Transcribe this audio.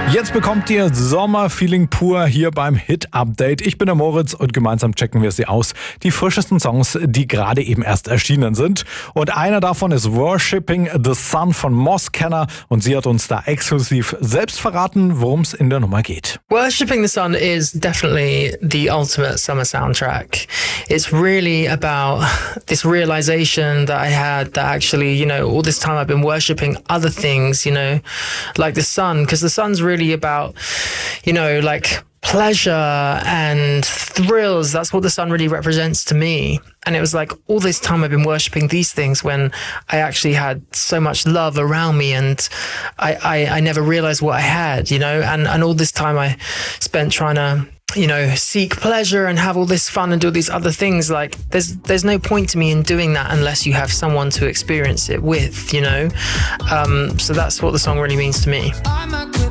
Jetzt bekommt ihr Sommerfeeling pur hier beim Hit-Update. Ich bin der Moritz und gemeinsam checken wir sie aus. Die frischesten Songs, die gerade eben erst erschienen sind. Und einer davon ist Worshipping the Sun von Moss Kenner. Und sie hat uns da exklusiv selbst verraten, worum es in der Nummer geht. Worshipping the Sun is definitely the ultimate summer soundtrack. It's really about this realization that I had that actually, you know, all this time I've been worshipping other things, you know, like the sun, because the sun's really about, you know, like pleasure and thrills. That's what the sun really represents to me. And it was like all this time I've been worshipping these things when I actually had so much love around me, and I never realized what I had, you know, and all this time I spent trying to, you know, seek pleasure and have all this fun and do these other things. Like there's no point to me in doing that unless you have someone to experience it with, you know. So that's what the song really means to me.